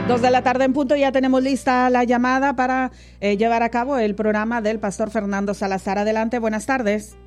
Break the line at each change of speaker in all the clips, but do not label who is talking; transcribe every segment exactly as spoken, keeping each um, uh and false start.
Dos de la tarde en punto, ya tenemos lista la llamada para eh, llevar a cabo el programa del pastor Fernando Salazar. Adelante, buenas tardes.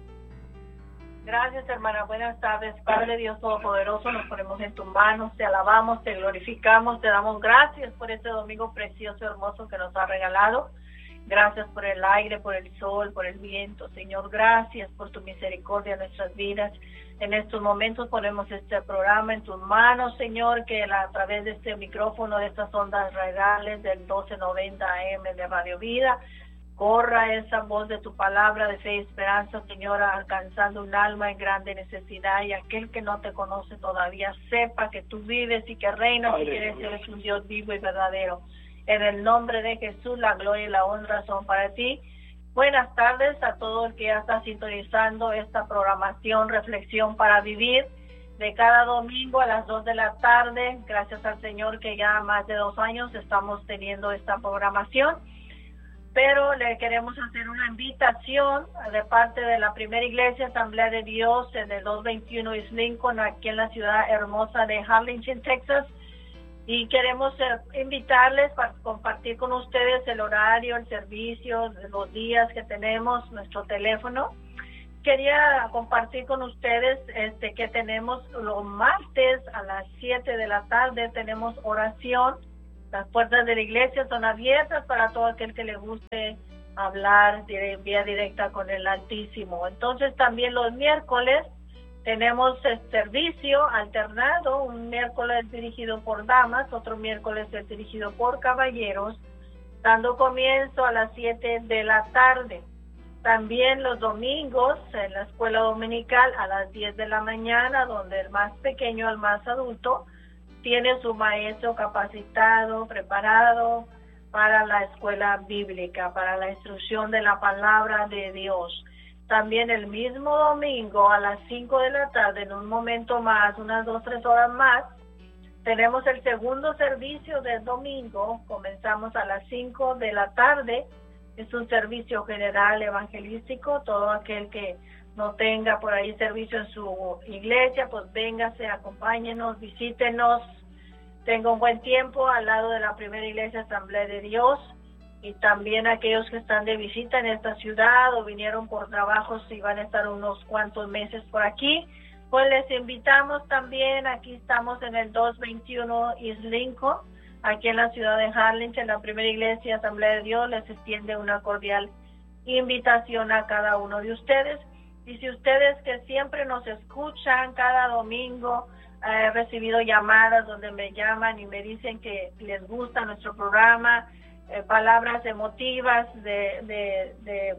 Gracias, hermana. Buenas tardes. Padre Dios Todopoderoso, nos ponemos en tus manos, te alabamos, te glorificamos, te damos gracias por este domingo precioso, hermoso que nos ha regalado. Gracias por el aire, por el sol, por el viento. Señor, gracias por tu misericordia en nuestras vidas. En estos momentos ponemos este programa en tus manos, Señor, que a través de este micrófono, de estas ondas radiales del doce noventa A M de Radio Vida, corra esa voz de tu palabra de fe y esperanza, Señor, alcanzando un alma en grande necesidad, y aquel que no te conoce todavía sepa que tú vives y que reinas y que eres, eres un Dios vivo y verdadero. En el nombre de Jesús, la gloria y la honra son para ti. Buenas tardes a todo el que ya está sintonizando esta programación Reflexión para Vivir de cada domingo a las dos de la tarde. Gracias al Señor que ya más de dos años estamos teniendo esta programación. Pero le queremos hacer una invitación de parte de la Primera Iglesia Asamblea de Dios en el doscientos veintiuno East Lincoln, aquí en la ciudad hermosa de Harlingen, Texas. Y queremos eh, invitarles para compartir con ustedes el horario, el servicio, los días que tenemos, nuestro teléfono. Quería compartir con ustedes este que tenemos los martes a las siete de la tarde, tenemos oración. Las puertas de la iglesia son abiertas para todo aquel que le guste hablar de vía directa con el Altísimo. Entonces también los miércoles tenemos el servicio alternado, un miércoles dirigido por damas, otro miércoles es dirigido por caballeros, dando comienzo a las siete de la tarde. También los domingos en la escuela dominical a las diez de la mañana, donde el más pequeño al más adulto tiene su maestro capacitado, preparado para la escuela bíblica, para la instrucción de la palabra de Dios. También el mismo domingo a las cinco de la tarde, en un momento más, unas dos, tres horas más, tenemos el segundo servicio del domingo. Comenzamos a las cinco de la tarde. Es un servicio general evangelístico. Todo aquel que no tenga por ahí servicio en su iglesia, pues véngase, acompáñenos, visítenos. Tenga un buen tiempo al lado de la Primera Iglesia Asamblea de Dios. Y también aquellos que están de visita en esta ciudad o vinieron por trabajos y van a estar unos cuantos meses por aquí, pues les invitamos también. Aquí estamos en el doscientos veintiuno East Lincoln, aquí en la ciudad de Harlingen, la Primera Iglesia Asamblea de Dios les extiende una cordial invitación a cada uno de ustedes. Y si ustedes que siempre nos escuchan cada domingo, eh, he recibido llamadas donde me llaman y me dicen que les gusta nuestro programa, Eh, palabras emotivas de, de, de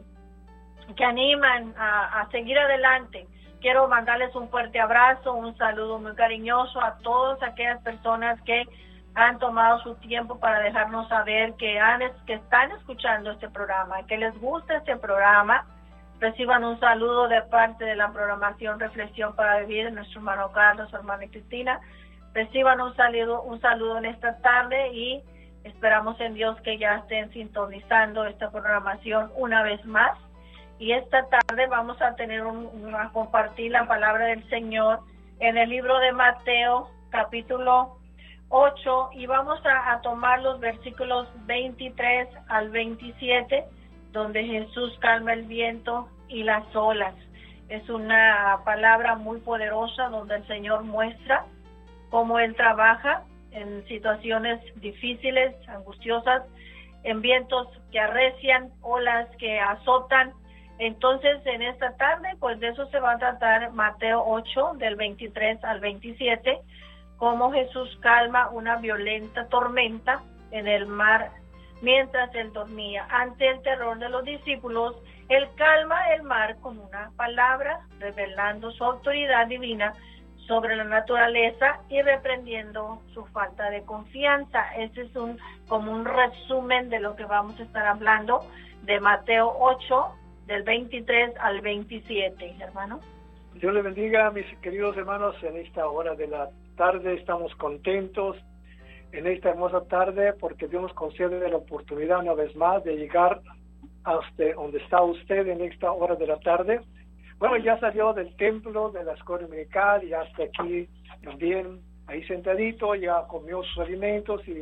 que animan a, a seguir adelante. Quiero mandarles un fuerte abrazo, un saludo muy cariñoso a todas aquellas personas que han tomado su tiempo para dejarnos saber que, han, que están escuchando este programa, que les gusta este programa. Reciban un saludo de parte de la programación Reflexión para Vivir, de nuestro hermano Carlos, su hermana Cristina. Reciban un saludo, un saludo en esta tarde y esperamos en Dios que ya estén sintonizando esta programación una vez más. Y esta tarde vamos a tener un, un, a compartir la palabra del Señor en el libro de Mateo, capítulo ocho, y vamos a, a tomar los versículos veintitrés al veintisiete, donde Jesús calma el viento y las olas. Es una palabra muy poderosa donde el Señor muestra cómo Él trabaja en situaciones difíciles, angustiosas, en vientos que arrecian, olas que azotan. Entonces, en esta tarde, pues de eso se va a tratar Mateo ocho, del veintitrés al veintisiete, cómo Jesús calma una violenta tormenta en el mar mientras Él dormía. Ante el terror de los discípulos, Él calma el mar con una palabra, revelando su autoridad divina sobre la naturaleza y reprendiendo su falta de confianza. Este es un como un resumen de lo que vamos a estar hablando de Mateo ocho, del veintitrés al veintisiete, hermano.
Dios le bendiga, mis queridos hermanos. En esta hora de la tarde estamos contentos en esta hermosa tarde porque Dios nos concede la oportunidad una vez más de llegar a usted, donde está usted en esta hora de la tarde. Bueno, ya salió del templo de la escuela dominical y hasta aquí también, ahí sentadito, ya comió sus alimentos y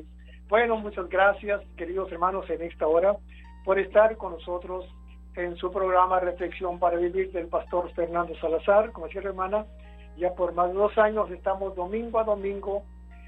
Bueno, muchas gracias, queridos hermanos, en esta hora, por estar con nosotros en su programa Reflexión para Vivir del pastor Fernando Salazar. Como decía la hermana, ya por más de dos años estamos domingo a domingo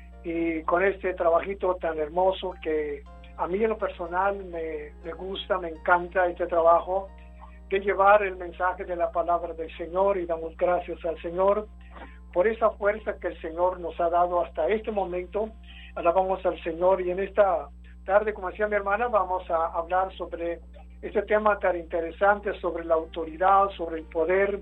y con este trabajito tan hermoso que a mí en lo personal me, me gusta, me encanta este trabajo de llevar el mensaje de la palabra del Señor, y damos gracias al Señor por esa fuerza que el Señor nos ha dado hasta este momento. Alabamos al Señor, y en esta tarde, como decía mi hermana, vamos a hablar sobre este tema tan interesante, sobre la autoridad, sobre el poder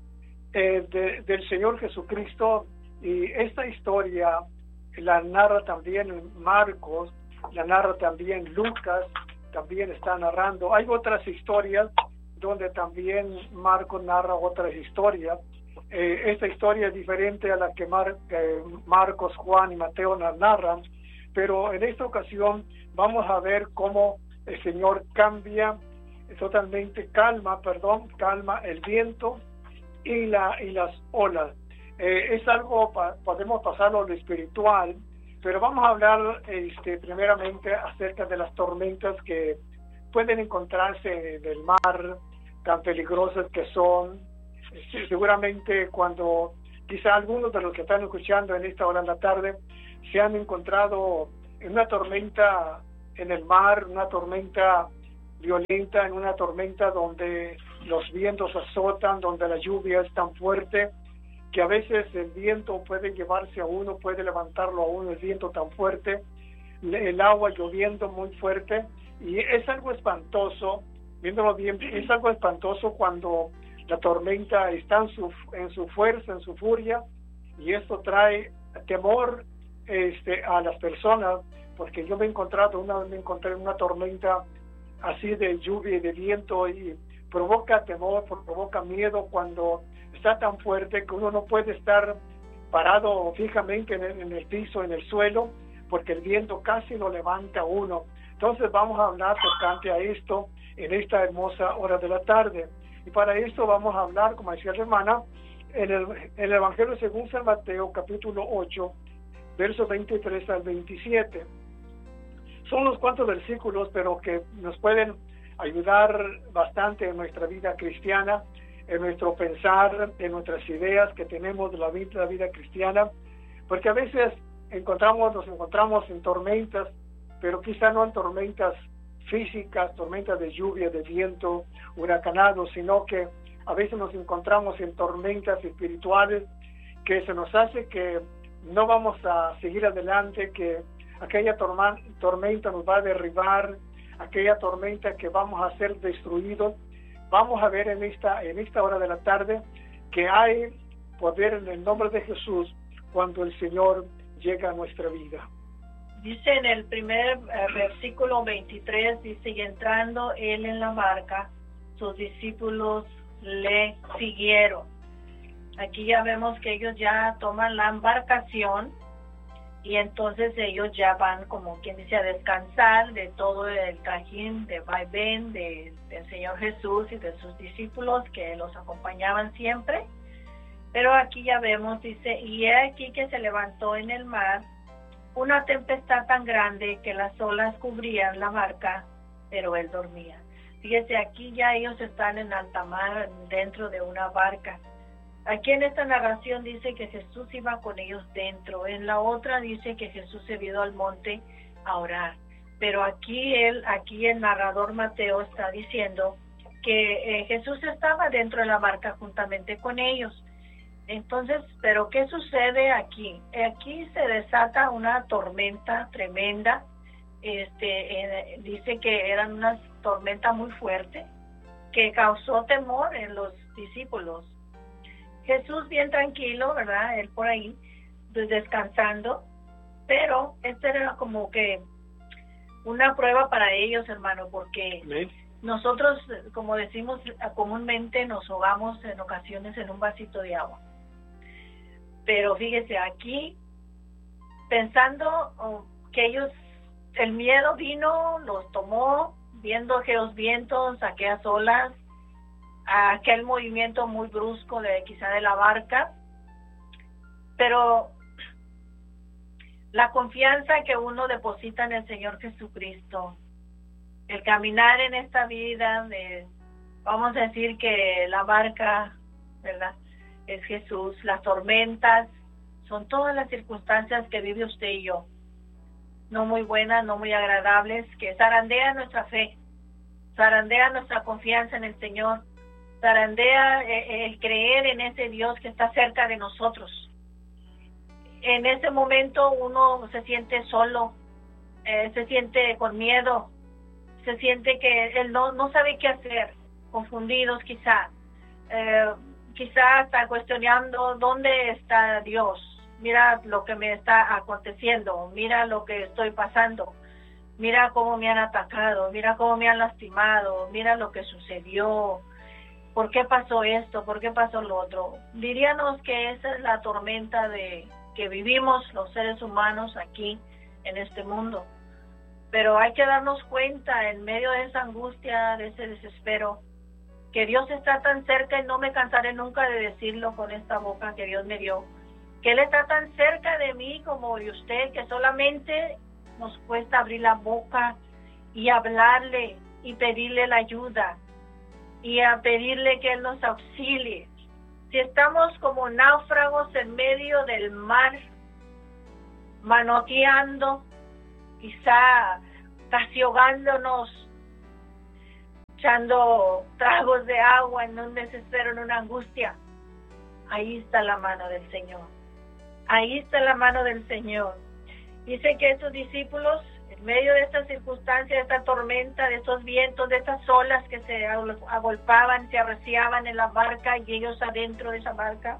eh, de, del Señor Jesucristo. Y esta historia la narra también Marcos, la narra también Lucas, también está narrando. Hay otras historias donde también Marcos narra otras historias. Eh, esta historia es diferente a la que Mar, eh, Marcos, Juan y Mateo narran, pero en esta ocasión vamos a ver cómo el Señor cambia totalmente, calma, perdón, calma el viento y, la, y las olas. Eh, es algo, pa, podemos pasarlo a lo espiritual, pero vamos a hablar este, primeramente acerca de las tormentas que pueden encontrarse en el mar, tan peligrosas que son. Sí, seguramente cuando quizá algunos de los que están escuchando en esta hora de la tarde se han encontrado en una tormenta en el mar, una tormenta violenta, en una tormenta donde los vientos azotan, donde la lluvia es tan fuerte que a veces el viento puede llevarse a uno, puede levantarlo a uno, el viento tan fuerte, el agua lloviendo muy fuerte, y es algo espantoso, viéndolo bien, es algo espantoso cuando la tormenta está en su, en su fuerza, en su furia, y esto trae temor este, a las personas, porque yo me he encontrado, una vez me encontré en una tormenta así de lluvia y de viento, y provoca temor, provoca miedo cuando está tan fuerte que uno no puede estar parado fijamente en el, en el piso, en el suelo, porque el viento casi lo levanta a uno. Entonces vamos a hablar tocante a esto en esta hermosa hora de la tarde. Y para esto vamos a hablar, como decía la hermana, en el, en el Evangelio según San Mateo, capítulo ocho, versos veintitrés al veintisiete. Son unos cuantos versículos, pero que nos pueden ayudar bastante en nuestra vida cristiana, en nuestro pensar, en nuestras ideas que tenemos de la vida, la vida cristiana, porque a veces encontramos, nos encontramos en tormentas, pero quizá no en tormentas físicas, tormentas de lluvia, de viento, huracanados, sino que a veces nos encontramos en tormentas espirituales que se nos hace que no vamos a seguir adelante, que aquella torma, tormenta nos va a derribar, aquella tormenta que vamos a ser destruidos. Vamos a ver en esta, en esta hora de la tarde que hay poder en el nombre de Jesús cuando el Señor llega a nuestra vida.
Dice en el primer eh, versículo veintitrés, dice, y entrando él en la barca, sus discípulos le siguieron. Aquí ya vemos que ellos ya toman la embarcación y entonces ellos ya van, como quien dice, a descansar de todo el trajín de vaivén de, del Señor Jesús y de sus discípulos que los acompañaban siempre. Pero aquí ya vemos, dice, y he aquí que se levantó en el mar una tempestad tan grande que las olas cubrían la barca, pero él dormía. Fíjese, aquí ya ellos están en alta mar, dentro de una barca. Aquí en esta narración dice que Jesús iba con ellos dentro. En la otra dice que Jesús se vio al monte a orar. Pero aquí él, aquí el narrador Mateo está diciendo que eh, Jesús estaba dentro de la barca juntamente con ellos. Entonces, ¿pero qué sucede aquí? Aquí se desata una tormenta tremenda. Este, eh, dice que era una tormenta muy fuerte que causó temor en los discípulos. Jesús bien tranquilo, ¿verdad? Él por ahí, descansando, pero esta era como que una prueba para ellos, hermano, porque ¿sí? Nosotros, como decimos comúnmente, nos ahogamos en ocasiones en un vasito de agua. Pero fíjese, aquí, pensando oh, que ellos, el miedo vino, los tomó, viendo aquellos vientos, aquellas olas, aquel movimiento muy brusco de quizá de la barca, pero la confianza que uno deposita en el Señor Jesucristo, el caminar en esta vida, de, vamos a decir que la barca, ¿verdad?, es Jesús, las tormentas, son todas las circunstancias que vive usted y yo, no muy buenas, no muy agradables, que zarandean nuestra fe, zarandea nuestra confianza en el Señor, zarandea el creer en ese Dios que está cerca de nosotros. En ese momento uno se siente solo, eh, se siente con miedo, se siente que él no, no sabe qué hacer, confundidos quizá, eh, quizá está cuestionando dónde está Dios, mira lo que me está aconteciendo, mira lo que estoy pasando, mira cómo me han atacado, mira cómo me han lastimado, mira lo que sucedió, ¿por qué pasó esto? ¿Por qué pasó lo otro? Diríamos que esa es la tormenta de que vivimos los seres humanos aquí en este mundo. Pero hay que darnos cuenta en medio de esa angustia, de ese desespero, que Dios está tan cerca y no me cansaré nunca de decirlo con esta boca que Dios me dio, que Él está tan cerca de mí como de usted, que solamente nos cuesta abrir la boca y hablarle y pedirle la ayuda y a pedirle que Él nos auxilie. Si estamos como náufragos en medio del mar, manoteando, quizá casi ahogándonos, echando tragos de agua en un desespero, en una angustia, ahí está la mano del Señor. Ahí está la mano del Señor. Dice que estos discípulos, en medio de esta circunstancia, de esta tormenta, de estos vientos, de estas olas que se agolpaban, se arreciaban en la barca y ellos adentro de esa barca,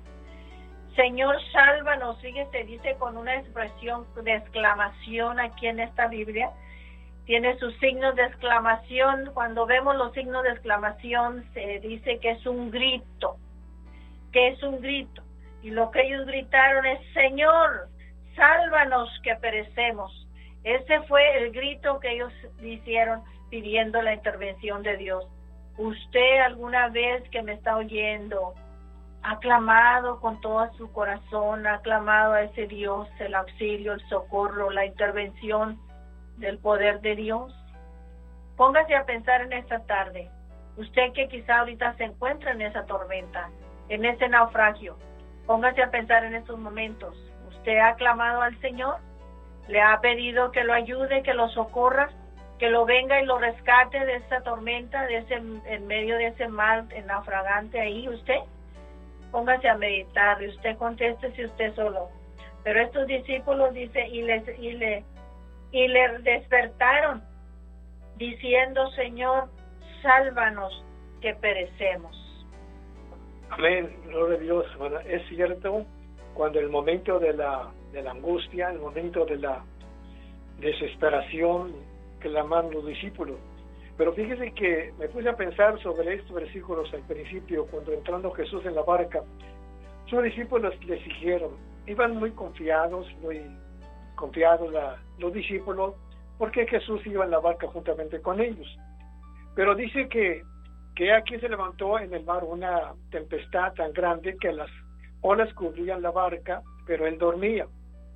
Señor, sálvanos, fíjese, dice con una expresión de exclamación aquí en esta Biblia, tiene sus signos de exclamación. Cuando vemos los signos de exclamación, se dice que es un grito, que es un grito. Y lo que ellos gritaron es, Señor, sálvanos que perecemos. Ese fue el grito que ellos hicieron pidiendo la intervención de Dios. Usted alguna vez que me está oyendo, ha clamado con todo su corazón, ha clamado a ese Dios, el auxilio, el socorro, la intervención del poder de Dios. Póngase a pensar en esta tarde, usted que quizá ahorita se encuentra en esa tormenta, en ese naufragio, póngase a pensar en estos momentos. ¿Usted ha clamado al Señor? ¿Le ha pedido que lo ayude, que lo socorra, que lo venga y lo rescate de esta tormenta, de ese, en medio de ese mar naufragante ahí? ¿Usted? Póngase a meditar y usted conteste si usted solo. Pero estos discípulos, dice, y les, y le y le despertaron diciendo, Señor, sálvanos que perecemos.
Amén, gloria a Dios, hermana. Es cierto, cuando el momento de la, de la angustia, el momento de la desesperación, claman los discípulos. Pero fíjese que me puse a pensar sobre estos versículos al principio, cuando entrando Jesús en la barca, sus discípulos le siguieron, iban muy confiados, muy confiados la, los discípulos, porque Jesús iba en la barca juntamente con ellos. Pero dice que, que aquí se levantó en el mar una tempestad tan grande que las olas cubrían la barca, pero él dormía.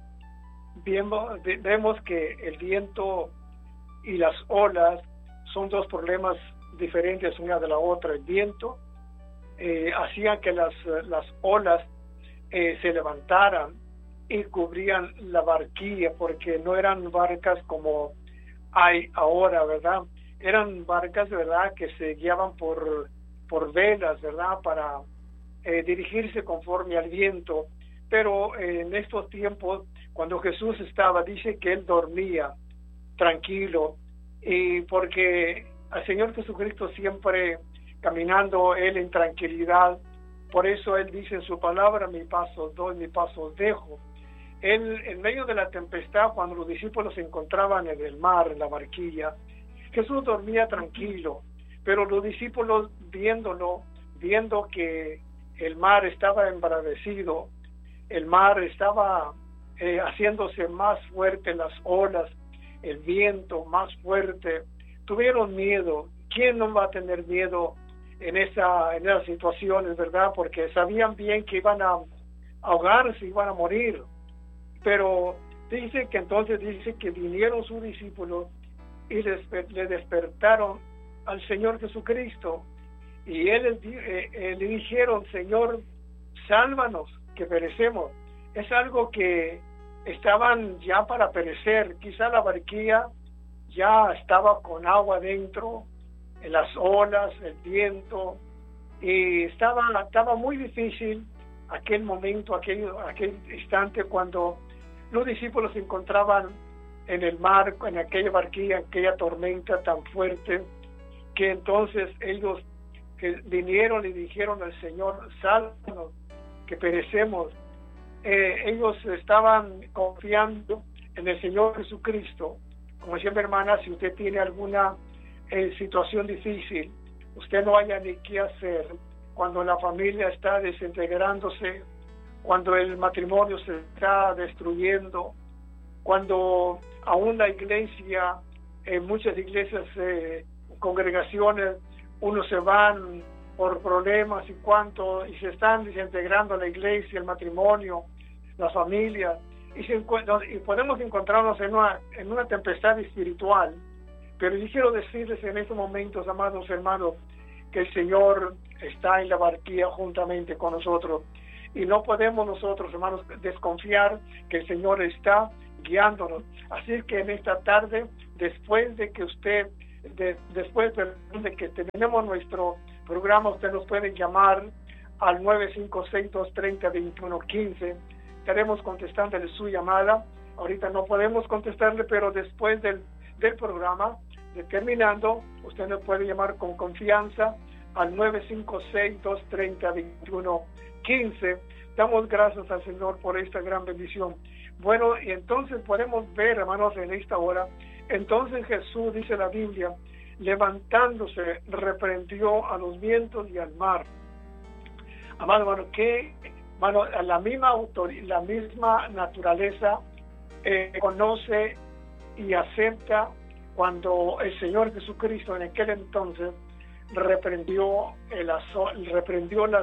Vemos, vemos que el viento y las olas son dos problemas diferentes una de la otra. El viento eh, hacía que las, las olas eh, se levantaran y cubrían la barquilla, porque no eran barcas como hay ahora, ¿verdad? Eran barcas, ¿verdad?, que se guiaban por, por velas, ¿verdad?, para eh, dirigirse conforme al viento. Pero eh, en estos tiempos, cuando Jesús estaba, dice que él dormía tranquilo, y porque al Señor Jesucristo siempre caminando él en tranquilidad, por eso él dice en su palabra, mi paso os doy, mi paso os dejo. Él, en medio de la tempestad, cuando los discípulos se encontraban en el mar, en la barquilla, Jesús dormía tranquilo, pero los discípulos viéndolo, viendo que el mar estaba embravecido, el mar estaba eh, haciéndose más fuerte, las olas, el viento más fuerte, tuvieron miedo. ¿Quién no va a tener miedo en esa en esas situaciones, verdad? Porque sabían bien que iban a ahogarse, iban a morir. Pero Dice que entonces dice que vinieron sus discípulos y les, le despertaron al Señor Jesucristo, y él eh, eh, le dijeron: Señor, sálvanos, que perecemos. Es algo que estaban ya para perecer. Quizá la barquilla ya estaba con agua dentro, en las olas, el viento, y estaba, estaba muy difícil aquel momento, aquel, aquel instante cuando los discípulos se encontraban en el mar, en aquella barquilla, en aquella tormenta tan fuerte, que entonces ellos que vinieron y dijeron al Señor: sálvanos, que perecemos. Eh, ellos estaban confiando en el Señor Jesucristo. Como siempre, hermana, si usted tiene alguna eh, situación difícil, usted no haya ni qué hacer, cuando la familia está desintegrándose, cuando el matrimonio se está destruyendo, cuando aún la iglesia, en muchas iglesias, eh, congregaciones, unos se van por problemas y cuanto, y se están desintegrando la iglesia, el matrimonio, la familia, y, se y podemos encontrarnos en una, en una tempestad espiritual. Pero yo quiero decirles en estos momentos, amados hermanos, que el Señor está en la barquilla juntamente con nosotros, y no podemos nosotros, hermanos, desconfiar que el Señor está guiándonos. Así que en esta tarde, después de que usted, de, después de que terminemos nuestro programa, usted nos puede llamar al nueve cinco seis, dos tres cero, dos uno uno cinco. Estaremos contestándole su llamada. Ahorita no podemos contestarle, pero después del, del programa, de terminando, usted nos puede llamar con confianza al nueve cinco seis, dos tres cero, dos uno uno cinco. Damos gracias al Señor por esta gran bendición. Bueno, y entonces podemos ver, hermanos, en esta hora, entonces Jesús, dice la Biblia, levantándose, reprendió a los vientos y al mar. Amado hermano, que hermano, la misma autoridad, la misma naturaleza eh, conoce y acepta cuando el Señor Jesucristo en aquel entonces reprendió el azul, reprendió las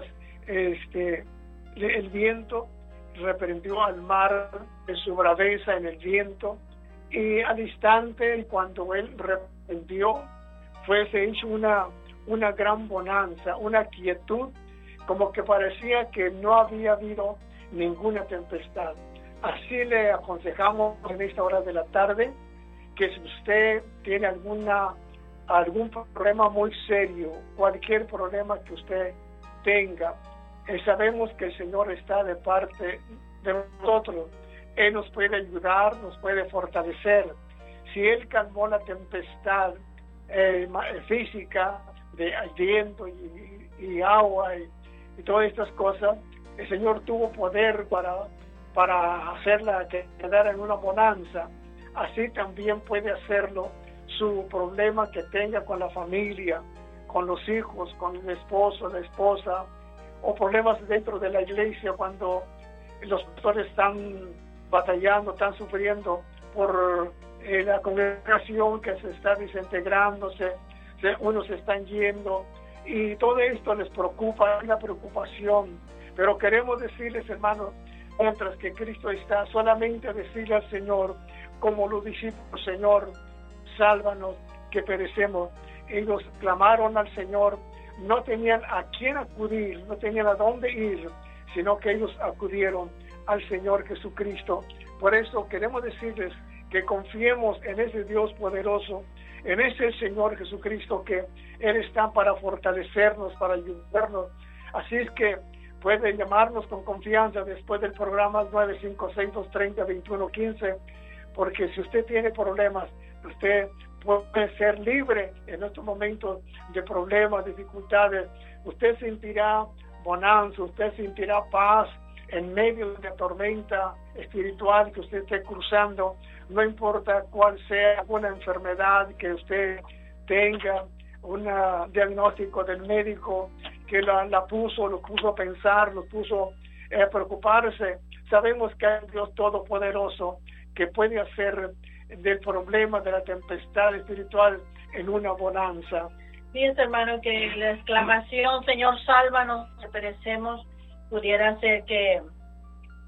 este el viento, reprendió al mar en su braveza en el viento, y al instante, cuando él reprendió, fue se hizo una una gran bonanza, una quietud, como que parecía que no había habido ninguna tempestad. Así le aconsejamos en esta hora de la tarde que si usted tiene alguna algún problema muy serio, cualquier problema que usted tenga, eh, sabemos que el Señor está de parte de nosotros. Él nos puede ayudar, nos puede fortalecer. Si Él calmó la tempestad eh, física de viento y, y agua y, y todas estas cosas, el Señor tuvo poder para, para hacerla quedar en una bonanza. Así también puede hacerlo su problema que tenga con la familia, con los hijos, con el esposo, la esposa, o problemas dentro de la iglesia cuando los pastores están batallando, están sufriendo por eh, la congregación que se está desintegrándose, se, unos se están yendo, y todo esto les preocupa, es la preocupación. Pero queremos decirles, hermanos, mientras que Cristo está, solamente decirle al Señor, como los discípulos: Señor, sálvanos, que perecemos. Ellos clamaron al Señor, no tenían a quién acudir, no tenían a dónde ir, sino que ellos acudieron al Señor Jesucristo. Por eso queremos decirles que confiemos en ese Dios poderoso, en ese Señor Jesucristo, que Él está para fortalecernos, para ayudarnos. Así es que puede llamarnos con confianza después del programa nueve cinco seis, dos tres cero, dos uno uno cinco, porque si usted tiene problemas, usted puede ser libre en estos momentos de problemas, dificultades. Usted sentirá bonanza, usted sentirá paz en medio de la tormenta espiritual que usted esté cruzando. No importa cuál sea una enfermedad que usted tenga, un diagnóstico del médico que la, la puso, lo puso a pensar, lo puso a preocuparse. Sabemos que hay un Dios todopoderoso que puede hacer del problema de la tempestad espiritual en una bonanza.
Fíjense, hermano, que la exclamación: Señor, sálvanos, que perecemos, pudiera ser que,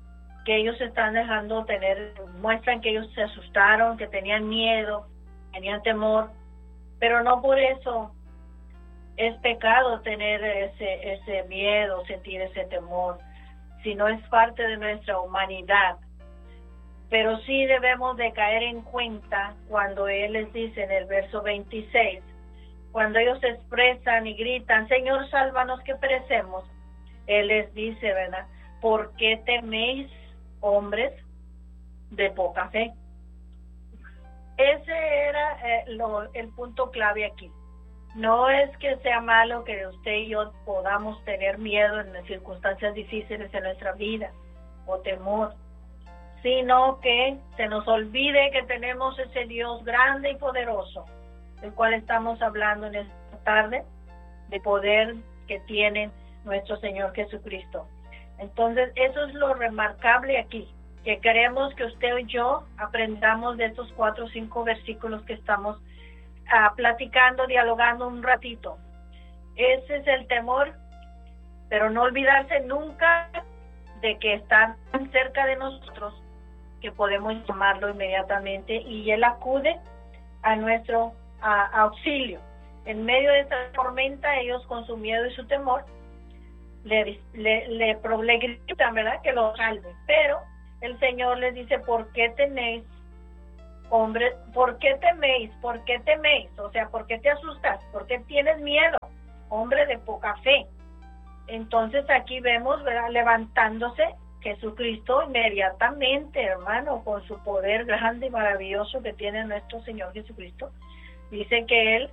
que ellos están dejando tener, muestran que ellos se asustaron, que tenían miedo, tenían temor, pero no por eso es pecado tener ese, ese miedo, sentir ese temor, sino es parte de nuestra humanidad. Pero sí debemos de caer en cuenta cuando Él les dice en el verso veintiséis, cuando ellos se expresan y gritan, Señor, sálvanos que perecemos, Él les dice, ¿verdad? ¿Por qué teméis, hombres de poca fe? Ese era eh, lo, el punto clave aquí. No es que sea malo que usted y yo podamos tener miedo en las circunstancias difíciles de nuestra vida o temor, sino que se nos olvide que tenemos ese Dios grande y poderoso, del cual estamos hablando en esta tarde, de poder que tiene nuestro Señor Jesucristo. Entonces, eso es lo remarcable aquí, que queremos que usted y yo aprendamos de estos cuatro o cinco versículos que estamos uh, platicando, dialogando un ratito. Ese es el temor, pero no olvidarse nunca de que está tan cerca de nosotros que podemos llamarlo inmediatamente y Él acude a nuestro uh, auxilio. En medio de esta tormenta, ellos con su miedo y su temor le, le, le, le gritan, ¿verdad?, que lo salve. Pero el Señor les dice, ¿por qué tenéis, hombre, por qué teméis, por qué teméis? O sea, ¿por qué te asustas? ¿Por qué tienes miedo? Hombre de poca fe. Entonces aquí vemos, ¿verdad?, levantándose Jesucristo inmediatamente, hermano, con su poder grande y maravilloso que tiene nuestro Señor Jesucristo. Dice que Él